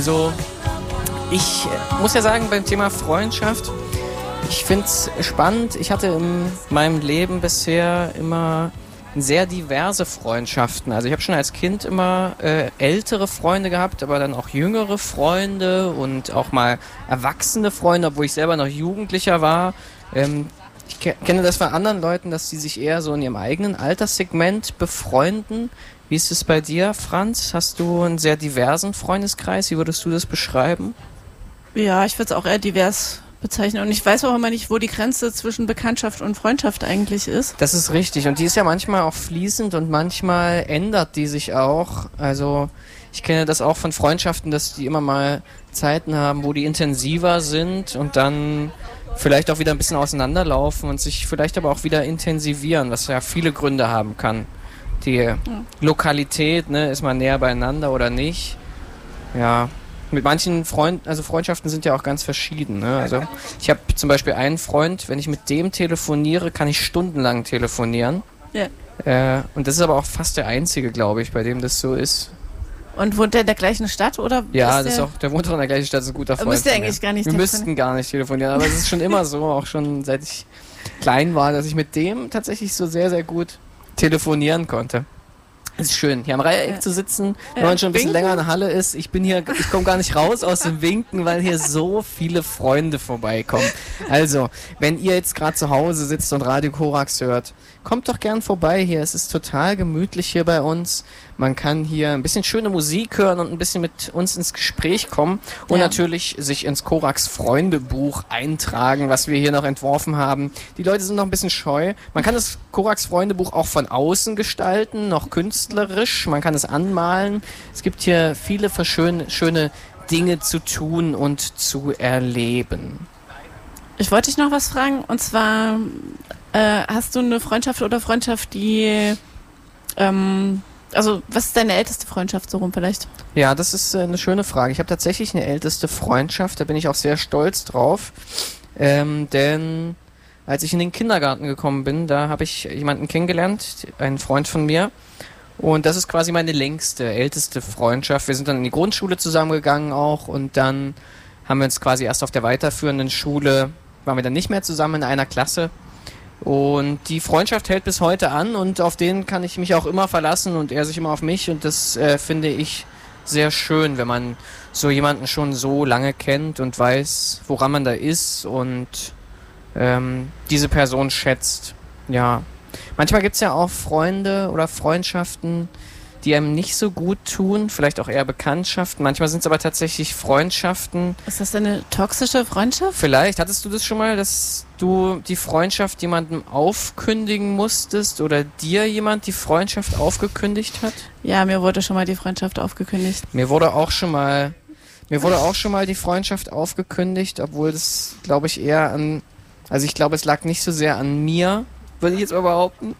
Also, ich muss ja sagen, beim Thema Freundschaft, ich finde es spannend. Ich hatte in meinem Leben bisher immer sehr diverse Freundschaften. Also ich habe schon als Kind immer ältere Freunde gehabt, aber dann auch jüngere Freunde und auch mal erwachsene Freunde, obwohl ich selber noch Jugendlicher war. Ich kenne das von anderen Leuten, dass sie sich eher so in ihrem eigenen Alterssegment befreunden. Wie ist es bei dir, Franz? Hast du einen sehr diversen Freundeskreis? Wie würdest du das beschreiben? Ja, ich würde es auch eher divers bezeichnen. Und ich weiß auch immer nicht, wo die Grenze zwischen Bekanntschaft und Freundschaft eigentlich ist. Das ist richtig. Und die ist ja manchmal auch fließend und manchmal ändert die sich auch. Also ich kenne das auch von Freundschaften, dass die immer mal Zeiten haben, wo die intensiver sind und dann vielleicht auch wieder ein bisschen auseinanderlaufen und sich vielleicht aber auch wieder intensivieren, was ja viele Gründe haben kann. Die Lokalität, ne, ist man näher beieinander oder nicht? Ja. Mit manchen Freunden, also Freundschaften sind ja auch ganz verschieden. Ne? Also ich habe zum Beispiel einen Freund, wenn ich mit dem telefoniere, kann ich stundenlang telefonieren. Ja. Und das ist aber auch fast der einzige, glaube ich, bei dem das so ist. Und wohnt der in der gleichen Stadt oder? Ja, das ist auch, der wohnt auch in der gleichen Stadt, ist ein guter Freund. Müsste eigentlich gar nicht Wir müssten gar nicht telefonieren, aber es ist schon immer so, auch schon seit ich klein war, dass ich mit dem tatsächlich so sehr, sehr gut telefonieren konnte. Es ist schön, hier am Reiheck zu sitzen, wenn man schon ein bisschen länger in der Halle ist. Ich komme gar nicht raus aus dem Winken, weil hier so viele Freunde vorbeikommen. Also, wenn ihr jetzt gerade zu Hause sitzt und Radio Korax hört, kommt doch gern vorbei hier. Es ist total gemütlich hier bei uns. Man kann hier ein bisschen schöne Musik hören und ein bisschen mit uns ins Gespräch kommen und natürlich sich ins Korax Freundebuch eintragen, was wir hier noch entworfen haben. Die Leute sind noch ein bisschen scheu. Man kann das Korax Freundebuch auch von außen gestalten, noch künstlerisch. Man kann es anmalen. Es gibt hier viele schöne Dinge zu tun und zu erleben. Ich wollte dich noch was fragen, und zwar hast du eine Freundschaft oder Freundschaft, die also was ist deine älteste Freundschaft so rum vielleicht? Ja, das ist eine schöne Frage. Ich habe tatsächlich eine älteste Freundschaft, da bin ich auch sehr stolz drauf, denn als ich in den Kindergarten gekommen bin, da habe ich jemanden kennengelernt, einen Freund von mir, und das ist quasi meine älteste Freundschaft. Wir sind dann in die Grundschule zusammengegangen auch und dann haben wir uns quasi erst auf der weiterführenden Schule, waren wir dann nicht mehr zusammen in einer Klasse. Und die Freundschaft hält bis heute an und auf den kann ich mich auch immer verlassen und er sich immer auf mich, und das finde ich sehr schön, wenn man so jemanden schon so lange kennt und weiß, woran man da ist und diese Person schätzt. Ja. Manchmal gibt es ja auch Freunde oder Freundschaften, die einem nicht so gut tun, vielleicht auch eher Bekanntschaften. Manchmal sind es aber tatsächlich Freundschaften. Ist das eine toxische Freundschaft? Vielleicht. Hattest du das schon mal, dass du die Freundschaft jemandem aufkündigen musstest oder dir jemand die Freundschaft aufgekündigt hat? Ja, mir wurde schon mal die Freundschaft aufgekündigt. Mir wurde auch schon mal die Freundschaft aufgekündigt, obwohl das, glaube ich, eher an, also ich glaube, es lag nicht so sehr an mir, würde ich jetzt mal behaupten.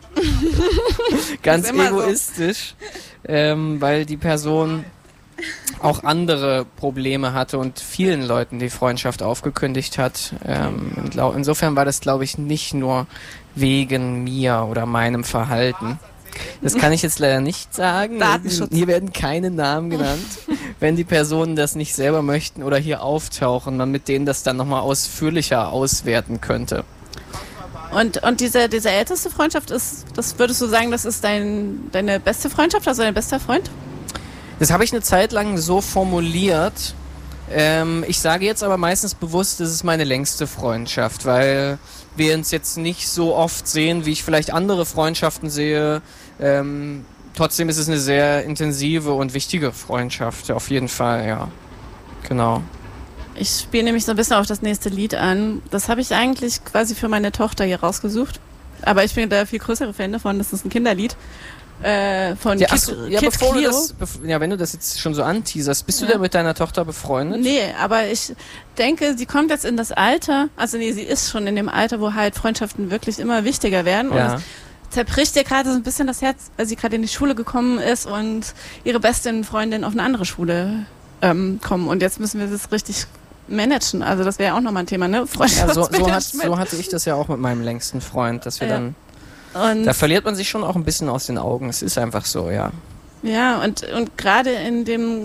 Ganz egoistisch, weil die Person auch andere Probleme hatte und vielen Leuten die Freundschaft aufgekündigt hat. Insofern war das, glaube ich, nicht nur wegen mir oder meinem Verhalten. Das kann ich jetzt leider nicht sagen. Datenschutz. Hier werden keine Namen genannt. Wenn die Personen das nicht selber möchten oder hier auftauchen, man mit denen das dann nochmal ausführlicher auswerten könnte. Und diese älteste Freundschaft ist, das würdest du sagen, das ist deine beste Freundschaft, also dein bester Freund? Das habe ich eine Zeit lang so formuliert. Ich sage jetzt aber meistens bewusst, das ist meine längste Freundschaft, weil wir uns jetzt nicht so oft sehen, wie ich vielleicht andere Freundschaften sehe. Trotzdem ist es eine sehr intensive und wichtige Freundschaft, auf jeden Fall, ja. Genau. Ich spiele nämlich so ein bisschen auf das nächste Lied an. Das habe ich eigentlich quasi für meine Tochter hier rausgesucht. Aber ich bin da viel größere Fan davon. Das ist ein Kinderlied von Kid Clio. Wenn du das jetzt schon so anteaserst, bist du da mit deiner Tochter befreundet? Nee, aber ich denke, sie kommt jetzt in das Alter, also nee, sie ist schon in dem Alter, wo halt Freundschaften wirklich immer wichtiger werden. Ja. Und es zerbricht ihr gerade so ein bisschen das Herz, weil sie gerade in die Schule gekommen ist und ihre beste Freundin auf eine andere Schule kommen. Und jetzt müssen wir das richtig managen. Also das wäre ja auch nochmal ein Thema, ne? Freundschaftsmanagement. So hatte ich das ja auch mit meinem längsten Freund, dass wir dann... Und da verliert man sich schon auch ein bisschen aus den Augen. Es ist einfach so, ja. Ja, und gerade in dem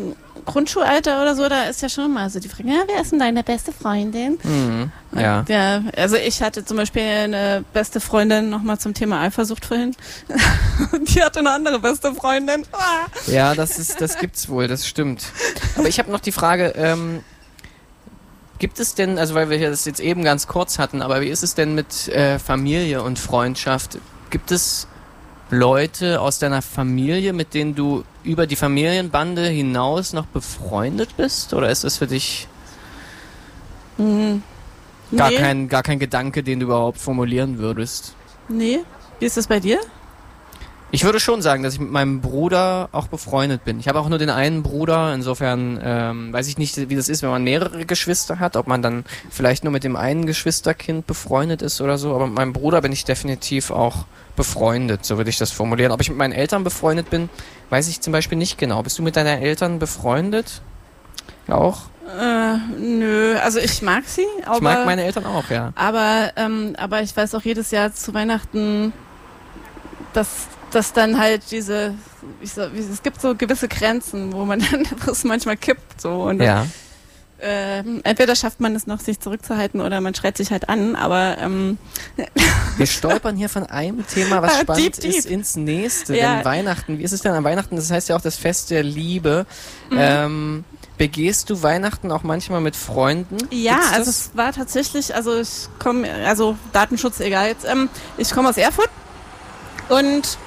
Grundschulalter oder so, da ist ja schon mal so die Frage, ja, wer ist denn deine beste Freundin? Ja. Ja, also ich hatte zum Beispiel eine beste Freundin, nochmal zum Thema Eifersucht vorhin. Die hatte eine andere beste Freundin. Ja, das gibt's wohl, das stimmt. Aber ich habe noch die Frage, gibt es denn, also weil wir das jetzt eben ganz kurz hatten, aber wie ist es denn mit Familie und Freundschaft? Gibt es Leute aus deiner Familie, mit denen du über die Familienbande hinaus noch befreundet bist? Oder ist das für dich gar kein Gedanke, den du überhaupt formulieren würdest? Nee. Wie ist das bei dir? Ich würde schon sagen, dass ich mit meinem Bruder auch befreundet bin. Ich habe auch nur den einen Bruder, insofern weiß ich nicht, wie das ist, wenn man mehrere Geschwister hat, ob man dann vielleicht nur mit dem einen Geschwisterkind befreundet ist oder so, aber mit meinem Bruder bin ich definitiv auch befreundet, so würde ich das formulieren. Ob ich mit meinen Eltern befreundet bin, weiß ich zum Beispiel nicht genau. Bist du mit deinen Eltern befreundet? Auch? Nö, also ich mag sie. Aber, ich mag meine Eltern auch, ja. Aber ich weiß auch jedes Jahr zu Weihnachten, dass dann halt es gibt so gewisse Grenzen, wo man dann das manchmal kippt, so. Und ja. Entweder schafft man es noch, sich zurückzuhalten, oder man schreit sich halt an, aber wir stolpern hier von einem Thema, was spannend ist, ins nächste. Ja. Denn Weihnachten, wie ist es denn an Weihnachten? Das heißt ja auch das Fest der Liebe. Begehst du Weihnachten auch manchmal mit Freunden? Ja, also es war tatsächlich, Datenschutz egal jetzt, ich komme aus Erfurt und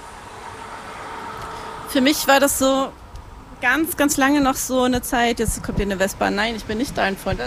für mich war das so ganz, ganz lange noch so eine Zeit, jetzt kommt hier eine Vespa, nein, ich bin nicht dein Freund,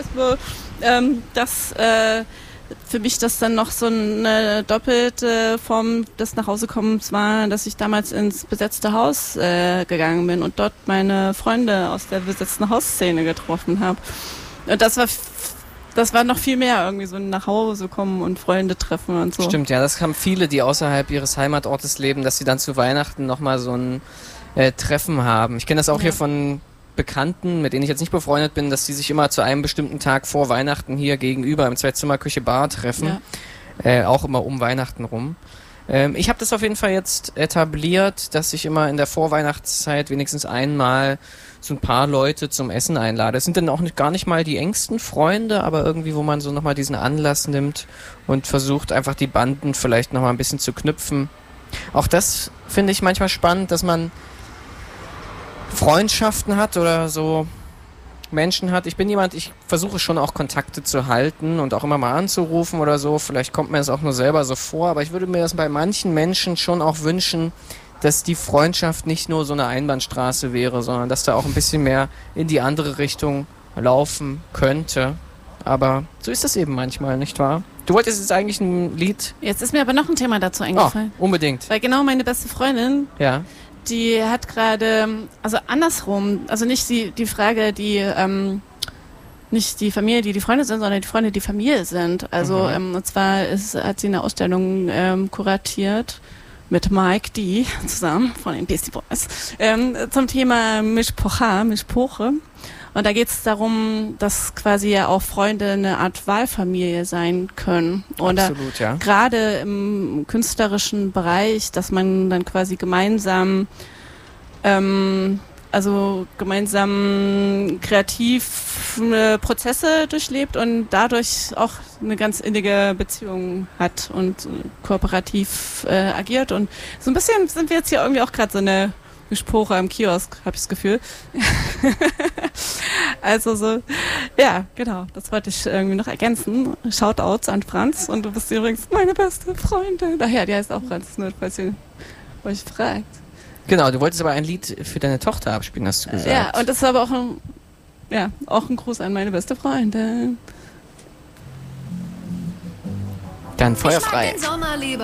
für mich das dann noch so eine doppelte Form des Nachhausekommens war, dass ich damals ins besetzte Haus gegangen bin und dort meine Freunde aus der besetzten Hausszene getroffen habe. Und das war noch viel mehr, irgendwie so ein nach Hause kommen und Freunde treffen und so. Stimmt, ja, das haben viele, die außerhalb ihres Heimatortes leben, dass sie dann zu Weihnachten nochmal so ein Treffen haben. Ich kenne das auch hier von Bekannten, mit denen ich jetzt nicht befreundet bin, dass die sich immer zu einem bestimmten Tag vor Weihnachten hier gegenüber im Zwei-Zimmer-Küche-Bar treffen. Ja. Auch immer um Weihnachten rum. Ich habe das auf jeden Fall jetzt etabliert, dass ich immer in der Vorweihnachtszeit wenigstens einmal so ein paar Leute zum Essen einlade. Es sind dann auch gar nicht mal die engsten Freunde, aber irgendwie, wo man so nochmal diesen Anlass nimmt und versucht einfach die Banden vielleicht nochmal ein bisschen zu knüpfen. Auch das finde ich manchmal spannend, dass man Freundschaften hat oder so Menschen hat. Ich versuche schon auch Kontakte zu halten und auch immer mal anzurufen oder so. Vielleicht kommt mir das auch nur selber so vor, aber ich würde mir das bei manchen Menschen schon auch wünschen, dass die Freundschaft nicht nur so eine Einbahnstraße wäre, sondern dass da auch ein bisschen mehr in die andere Richtung laufen könnte. Aber so ist das eben manchmal, nicht wahr? Du wolltest jetzt eigentlich ein Lied... Jetzt ist mir aber noch ein Thema dazu eingefallen. Oh, unbedingt. Weil genau meine beste Freundin... Ja. Die hat gerade, also andersrum, also nicht die Frage, nicht die Familie, die Freunde sind, sondern die Freunde, die Familie sind. Also und zwar hat sie eine Ausstellung kuratiert mit Mike D. zusammen von den Beastie Boys zum Thema Mischpoche. Und da geht es darum, dass quasi ja auch Freunde eine Art Wahlfamilie sein können. Und absolut, ja. Gerade im künstlerischen Bereich, dass man dann quasi gemeinsam kreativ Prozesse durchlebt und dadurch auch eine ganz innige Beziehung hat und kooperativ agiert. Und so ein bisschen sind wir jetzt hier irgendwie auch gerade so eine Mischpoche am Kiosk, habe ich das Gefühl. Also so, ja, genau, das wollte ich irgendwie noch ergänzen. Shoutouts an Franz und du bist übrigens meine beste Freundin. Daher, die heißt auch Franz, nur falls ihr euch fragt. Genau, du wolltest aber ein Lied für deine Tochter abspielen, hast du gesagt. Ja, und das ist aber auch ein Gruß an meine beste Freundin. Dann feuerfrei.